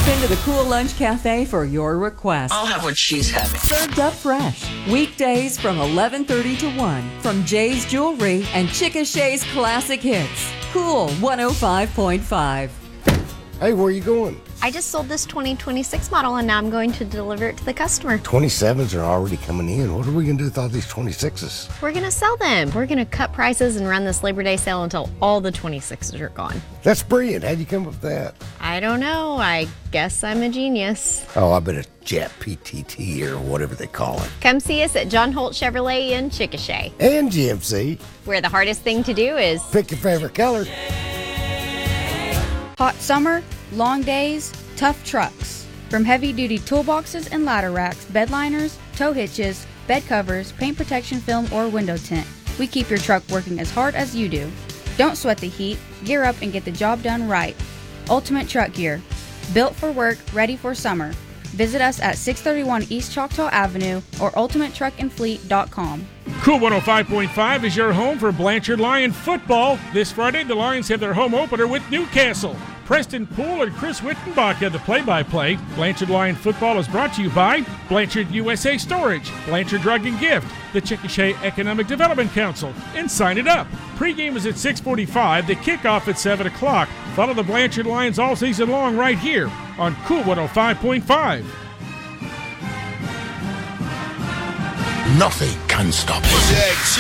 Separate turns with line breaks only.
into the Cool Lunch Cafe for your request.
I'll have what she's having.
Served up fresh. Weekdays from 11:30 to 1 from Jay's Jewelry and Chickasha's Classic Hits. Cool 105.5.
Hey, where are you going?
I just sold this 2026 model and now I'm going to deliver it to the customer.
27s are already coming in. What are we going to do with all these 26s?
We're going to sell them. We're going to cut prices and run this Labor Day sale until all the 26s are gone.
That's brilliant. How'd you come up with that?
I don't know. I guess I'm a genius.
Oh, I bet a Jet PTT or whatever they call it.
Come see us at John Holt Chevrolet in Chickasha,
And GMC.
where the hardest thing to do is
Pick your favorite color.
Hot summer, long days, tough trucks. From heavy-duty toolboxes and ladder racks, bed liners, tow hitches, bed covers, paint protection film, or window tint, we keep your truck working as hard as you do. Don't sweat the heat. Gear up and get the job done right. Ultimate Truck Gear. Built for work, ready for summer. Visit us at 631 East Choctaw Avenue or ultimatetruckandfleet.com.
Cool 105.5 is your home for Blanchard Lion football. This Friday, the Lions have their home opener with Newcastle. Preston Poole and Chris Wittenbach have the play-by-play. Blanchard Lion football is brought to you by Blanchard USA Storage, Blanchard Drug and Gift, the Chickasha Economic Development Council, and Sign It Up. Pre-game is at 6:45, the kickoff at 7 o'clock. Follow the Blanchard Lions all season long right here on Cool 105.5.
Nothing can stop us.